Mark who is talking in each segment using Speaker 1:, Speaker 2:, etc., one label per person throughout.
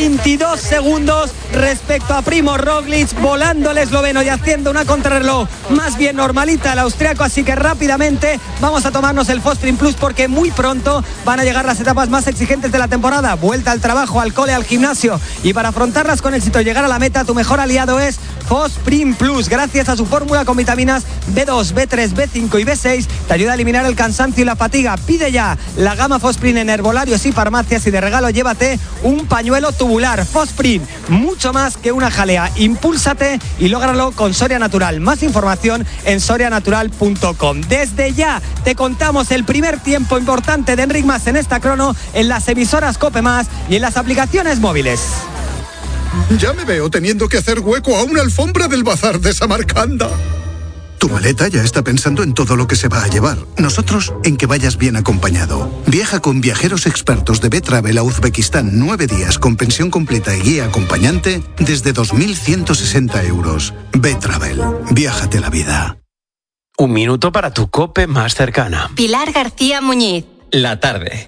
Speaker 1: 22 segundos respecto a Primož Roglič, volando el esloveno y haciendo una contrarreloj más bien normalita el austriaco, así que rápidamente vamos a tomarnos el Fosprint Plus porque muy pronto van a llegar las etapas más exigentes de la temporada. Vuelta al trabajo, al cole, al gimnasio, y para afrontarlas con éxito y llegar a la meta, tu mejor aliado es Fosprint Plus. Gracias a su fórmula con vitaminas B2, B3, B5 y B6, te ayuda a eliminar el cansancio y la fatiga. Pide ya la gama Fosprint en herbolarios y farmacias, y de regalo llévate un pañuelo tubular. Fosprint, mucho más que una jalea. Impúlsate y lógralo con Soria Natural. Más información en sorianatural.com. Desde ya te contamos el primer tiempo importante de Enric Mas en esta crono en las emisoras COPE+ y en las aplicaciones móviles.
Speaker 2: Ya me veo teniendo que hacer hueco a una alfombra del bazar de Samarcanda. Tu maleta ya está pensando en todo lo que se va a llevar. Nosotros en que vayas bien acompañado. Viaja con viajeros expertos de B-Travel a Uzbekistán 9 días con pensión completa y guía acompañante desde 2.160 euros. B-Travel. Viájate la vida.
Speaker 3: Un minuto para tu COPE más cercana.
Speaker 4: Pilar García Muñiz.
Speaker 5: La tarde.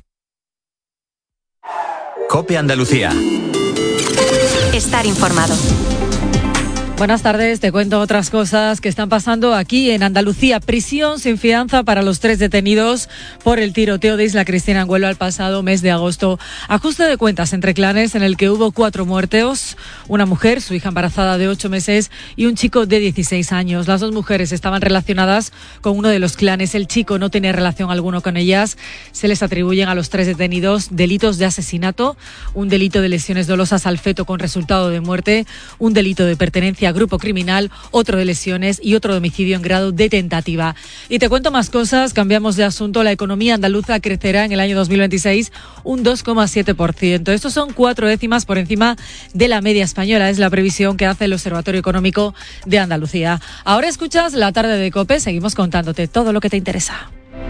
Speaker 5: COPE Andalucía.
Speaker 4: Estar informado.
Speaker 6: Buenas tardes, te cuento otras cosas que están pasando aquí en Andalucía. Prisión sin fianza para los 3 detenidos por el tiroteo de Isla Cristina en Huelva el pasado mes de agosto. Ajuste de cuentas entre clanes en el que hubo 4 muertos, una mujer, su hija embarazada de 8 meses y un chico de 16 años. Las 2 mujeres estaban relacionadas con uno de los clanes. El chico no tenía relación alguna con ellas. Se les atribuyen a los 3 detenidos delitos de asesinato, un delito de lesiones dolosas al feto con resultado de muerte, un delito de pertenencia a grupo criminal, otro de lesiones y otro de homicidio en grado de tentativa. Y te cuento más cosas, cambiamos de asunto. La economía andaluza crecerá en el año 2026 un 2,7%. Estos son 4 décimas por encima de la media española. Es la previsión que hace el Observatorio Económico de Andalucía. Ahora escuchas La Tarde de COPE. Seguimos contándote todo lo que te interesa.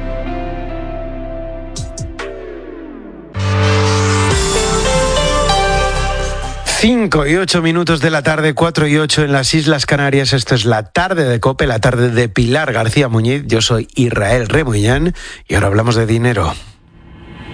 Speaker 3: 5 y 8 minutos de la tarde, 4 y 8 en las Islas Canarias. Esto es La Tarde de COPE, la tarde de Pilar García Muñiz. Yo soy Israel Remuñán y ahora hablamos de dinero.